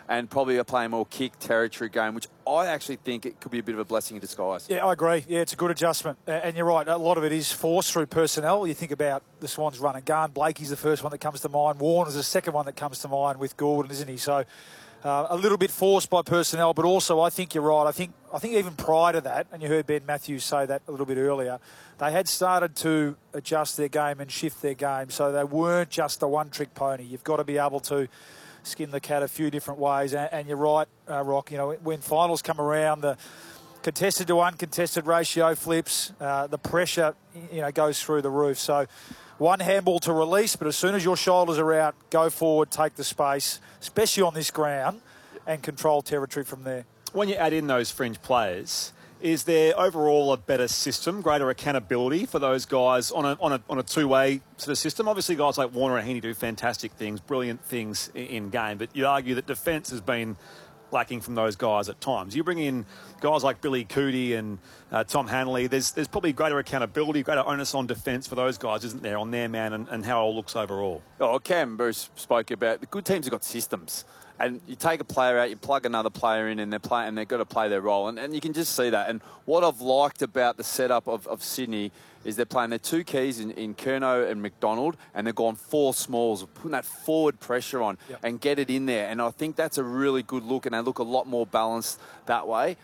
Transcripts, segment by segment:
and probably are playing more kick territory game, which I actually think it could be a bit of a blessing in disguise. Yeah, I agree. Yeah, it's a good adjustment. And you're right, a lot of it is forced through personnel. You think about the Swans run and gun. Blakey's the first one that comes to mind. Warner's the second one that comes to mind with Gordon, isn't he? So a little bit forced by personnel, but also I think you're right. I think even prior to that, and you heard Ben Matthews say that a little bit earlier, they had started to adjust their game and shift their game. So they weren't just a one-trick pony. You've got to be able to skin the cat a few different ways. And you're right, Rock, you know, when finals come around, the contested to uncontested ratio flips, the pressure, you know, goes through the roof. So one handball to release, but as soon as your shoulders are out, go forward, take the space, especially on this ground, and control territory from there. When you add in those fringe players, is there overall a better system, greater accountability for those guys on a two-way sort of system? Obviously, guys like Warner and Heaney do fantastic things, brilliant things in game, but you argue that defence has been lacking from those guys at times. You bring in guys like Billy Cootie and Tom Hanley, there's probably greater accountability, greater onus on defence for those guys, isn't there, on their man and how it all looks overall? Oh, Cam Bruce spoke about the good teams have got systems. And you take a player out, you plug another player in, and they've got to play their role. And you can just see that. And what I've liked about the setup of Sydney is they're playing their two keys in Curnow and McDonald, and they've gone four smalls, putting that forward pressure on and get it in there. And I think that's a really good look, and they look a lot more balanced that way.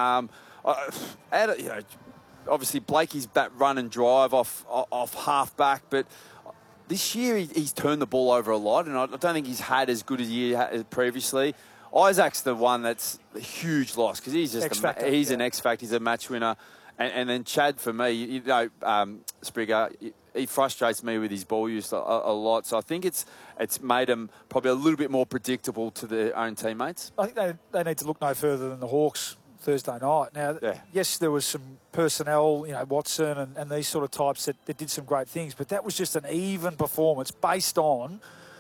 Obviously, Blakey's that run and drive off half back, but this year he's turned the ball over a lot, and I don't think he's had as good a year as previously. Isaac's the one that's a huge loss because he's just an X factor. He's a match winner, and then Chad for me, you know, Springer, he frustrates me with his ball use a lot. So I think it's made him probably a little bit more predictable to their own teammates. I think they need to look no further than the Hawks Thursday night. Now, yes, there was some personnel, you know, Watson and these sort of types that did some great things, but that was just an even performance based on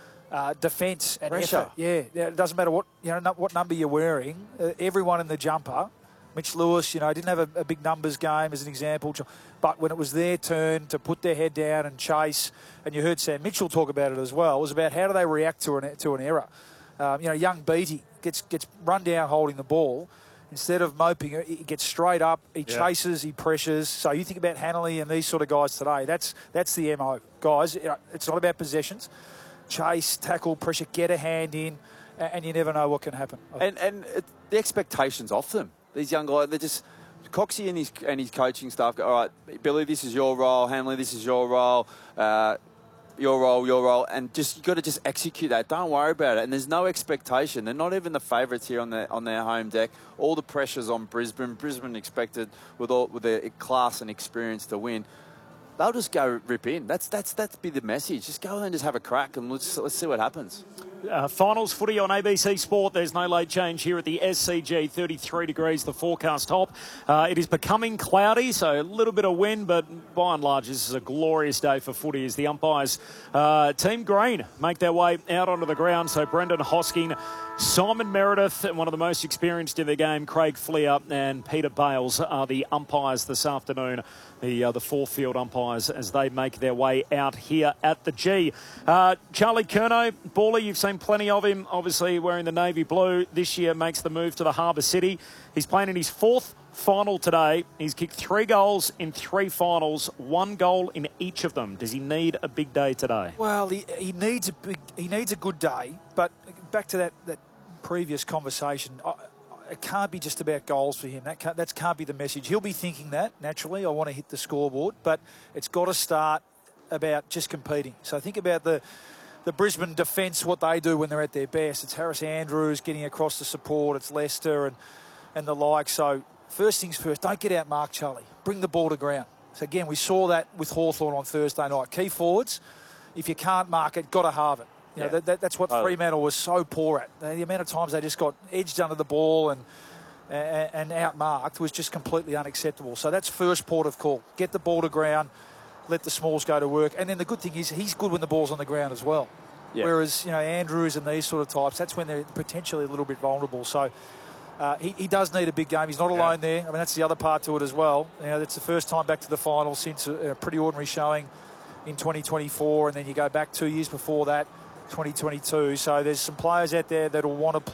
defence and pressure. Effort. Yeah, it doesn't matter what number you're wearing. Everyone in the jumper, Mitch Lewis, you know, didn't have a big numbers game as an example, but when it was their turn to put their head down and chase, and you heard Sam Mitchell talk about it as well, it was about how do they react to an error. You know, young Beattie gets run down holding the ball. Instead of moping, he gets straight up, he chases, he pressures. So you think about Hanley and these sort of guys today. That's the MO. Guys, it's not about possessions. Chase, tackle, pressure, get a hand in, and you never know what can happen. And the expectations off them. These young guys, they're just... Coxie and his coaching staff go, all right, Billy, this is your role. Hanley, this is your role. Your role, and just you got to just execute that. Don't worry about it. And there's no expectation. They're not even the favourites here on their home deck. All the pressure's on Brisbane. Brisbane expected with their class and experience to win. They'll just go rip in. That's be the message. Just go and just have a crack, and let's see what happens. Finals footy on ABC Sport. There's no late change here at the SCG. 33 degrees, the forecast top. It is becoming cloudy, so a little bit of wind, but by and large, this is a glorious day for footy as the umpires, Team Green, make their way out onto the ground. So Brendan Hosking, Simon Meredith, and one of the most experienced in the game, Craig Fleer and Peter Bales are the umpires this afternoon. The four field umpires as they make their way out here at the G. Charlie Curnow, baller, you've seen plenty of him, obviously wearing the navy blue. This year makes the move to the Harbour City. He's playing in his fourth final today. He's kicked 3 goals in 3 finals, 1 goal in each of them. Does he need a big day today? Well, he needs a good day, but back to that previous conversation, it can't be just about goals for him. That can't be the message. He'll be thinking that, naturally, I want to hit the scoreboard, but it's got to start about just competing. So think about the Brisbane defence, what they do when they're at their best. It's Harris Andrews getting across the support. It's Leicester and the like. So first things first, don't get out Mark Charlie. Bring the ball to ground. So again, we saw that with Hawthorn on Thursday night. Key forwards, if you can't mark it, got to halve it. You know, that's what Fremantle was so poor at. The amount of times they just got edged under the ball and outmarked was just completely unacceptable. So that's first port of call. Get the ball to ground, let the smalls go to work. And then the good thing is he's good when the ball's on the ground as well. Yeah. Whereas, you know, Andrews and these sort of types, that's when they're potentially a little bit vulnerable. So he does need a big game. He's not alone there. I mean, that's the other part to it as well. You know, that's the first time back to the final since a pretty ordinary showing in 2024. And then you go back 2 years before that, 2022. So there's some players out there that will want to play.